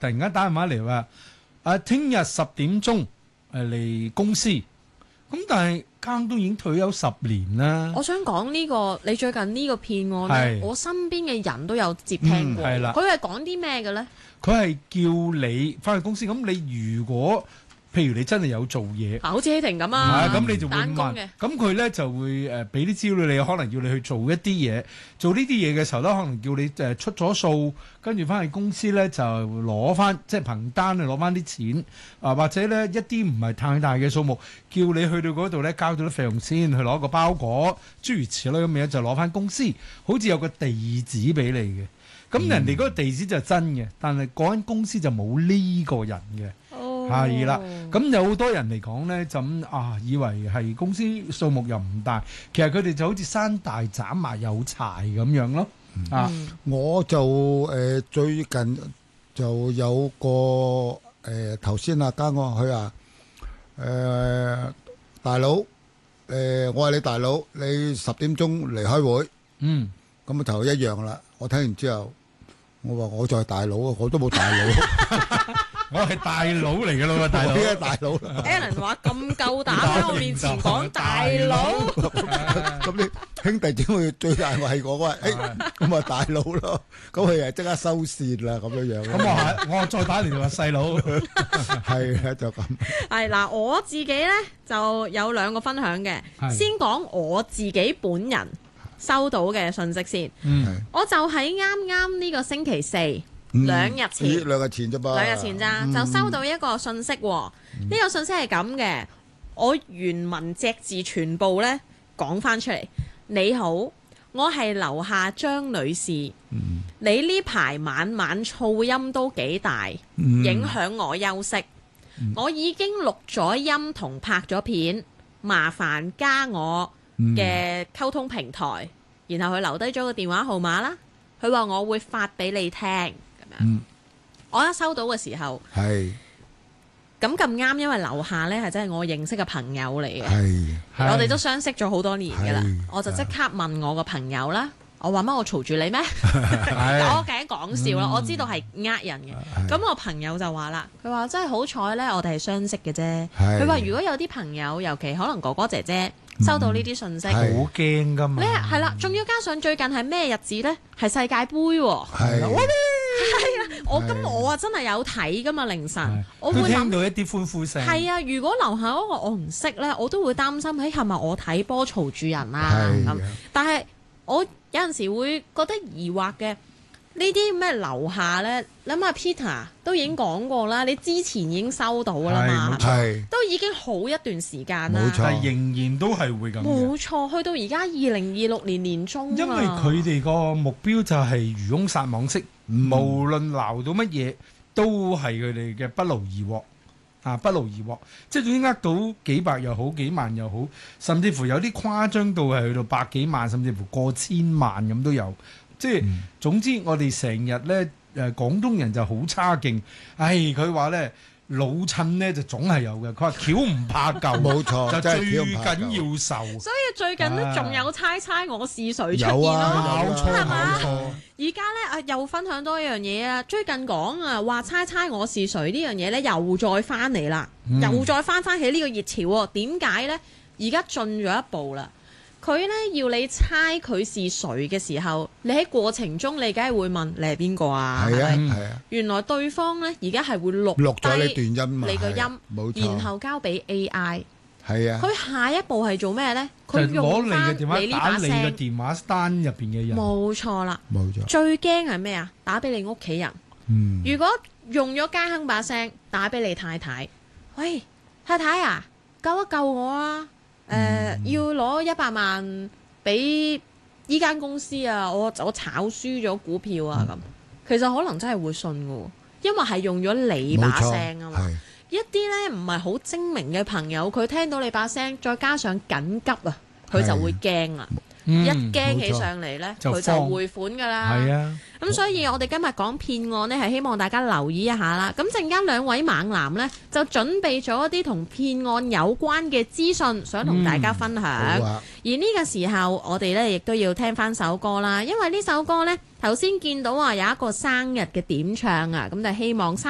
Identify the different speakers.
Speaker 1: 突然間打電話嚟話，聽日10點鐘嚟公司，咁但係間都已經退休10年啦。
Speaker 2: 我想講呢個，你最近呢個騙案咧，我身邊嘅人都有接聽過。佢係講啲咩嘅咧？佢
Speaker 1: 係叫你翻去公司，咁你如果譬如你真係有做嘢，
Speaker 2: 好似希婷咁啊，
Speaker 1: 咁你就會問，咁佢咧就會俾啲資料你，可能要你去做一啲嘢，做呢啲嘢嘅時候咧，可能叫你出咗數，跟住翻去公司咧就攞翻，即係憑單去攞翻啲錢，或者咧一啲唔係太大嘅數目，叫你去到嗰度咧交咗啲費用先，去攞個包裹，諸如此類咁嘅嘢就攞翻公司，好似有個地址俾你嘅。咁人哋嗰個地址就真嘅，但係嗰間公司就冇呢個人嘅。係啦，咁有好多人嚟講咧，就以為係公司數目又唔大，其實佢哋就好似山大斬埋有柴咁樣咯。
Speaker 3: 我就最近就有個頭先阿嘉我佢話大佬我係你大佬，你10點鐘嚟開會，咁就一樣啦。我聽完之後，我話我就係大佬啊，我都冇大佬。
Speaker 1: 我係大佬嚟嘅咯，大佬。
Speaker 3: 我係大佬。
Speaker 2: Alan 話咁夠膽喺我面前講大佬，
Speaker 3: 咁你兄弟點會最大係我喂？咁咪大佬咯。咁佢係即刻收線啦，咁樣樣。
Speaker 1: 咁我再打嚟話細佬。
Speaker 3: 係啊，就咁。
Speaker 2: 係嗱，我自己咧就有2個分享嘅，先講我自己本人收到嘅信息先。我就喺啱呢個星期4。2日前
Speaker 3: 啫噃，2日前咋，
Speaker 2: 就收到一個信息。呢個信息係咁嘅，我原文隻字全部咧講翻出嚟。你好，我係樓下張女士。你呢排晚晚噪音都幾大，影響我休息。我已經錄咗音同拍咗片，麻煩加我嘅溝通平台，然後佢留低咗個電話號碼啦。佢話我會發俾你聽。我一收到嘅時候，咁啱，因為樓下呢係真係我認識嘅朋友嚟嘅，我哋都相識咗好多年噶啦，我就即刻問我個朋友啦，我話乜我嘈住你咩？我梗係講笑啦，我知道係人嘅。咁我朋友就話啦，佢話真係好彩呢，我哋係相識嘅啫。佢話如果有啲朋友，尤其可能哥哥姐姐收到呢啲信息，
Speaker 1: 好驚噶嘛。
Speaker 2: 係啦，仲要加上最近係咩日子呢？係世界盃喎。我真係有睇噶嘛，凌晨我會
Speaker 1: 聽到一啲歡呼聲。
Speaker 2: 係啊，如果樓下嗰個我唔識呢，我都會擔心，係咪我睇波嘈住人啊咁。但係我有陣時會覺得疑惑嘅，呢啲咩樓下呢？諗下 Peter 都已經講過啦，你之前已經收到啦嘛，都已經好一段時間啦，
Speaker 1: 但係仍然都係會咁。
Speaker 2: 冇錯，去到而家2026年年中，
Speaker 1: 因為佢哋個目標就係漁翁撒網式。無論鬧到乜嘢，都係佢哋嘅不勞而獲不勞而獲。即係總之呃到幾百又好，幾萬又好，甚至乎有啲誇張到係去到百幾萬，甚至乎過千萬咁都有。即係總之，我哋成日咧廣東人就好差勁。佢話咧老襯咧就總係有嘅。佢話橋唔怕舊，
Speaker 3: 冇錯，
Speaker 1: 就最緊要受。
Speaker 2: 所以最近都仲有猜我是誰出現咯，
Speaker 1: 冇錯，
Speaker 2: 係嘛？而家咧又分享多一樣嘢啊！最近講話猜我是誰呢樣嘢咧，又再翻嚟啦，又再翻起呢個熱潮喎。點解咧？而家進咗一步啦。佢咧要你猜佢是誰嘅時候，你喺過程中你梗係會問你係邊個啊？
Speaker 3: 係啊。
Speaker 2: 原來對方咧而家係會錄
Speaker 3: 咗你段音，
Speaker 2: 你個音，
Speaker 3: 冇錯，
Speaker 2: 然後交俾 AI。
Speaker 3: 係啊。
Speaker 2: 佢下一步係做咩咧？佢
Speaker 1: 用翻你呢把聲，打你嘅電話單入邊嘅人。
Speaker 2: 冇錯啦。
Speaker 3: 冇錯。
Speaker 2: 最驚係咩啊？打俾你屋企人。如果用咗家亨把聲打俾你太太，喂，太太啊，救一救我啊！要攞100萬俾依間公司啊！我炒輸咗股票啊咁，其實可能真係會信嘅，因為係用咗你把聲啊嘛。一啲咧唔係好精明嘅朋友，佢聽到你把聲，再加上緊急啊，佢就會驚啦。一驚起上嚟咧，佢就匯款噶啦。
Speaker 1: 係啊，
Speaker 2: 咁所以我哋今日講騙案呢，係希望大家留意一下啦。咁陣間2位猛男呢，就準備咗一啲同騙案有關嘅資訊，想同大家分享。而呢個時候，我哋呢亦都要聽翻首歌啦，因為呢首歌呢，頭先見到有一個生日嘅點唱啊，咁就希望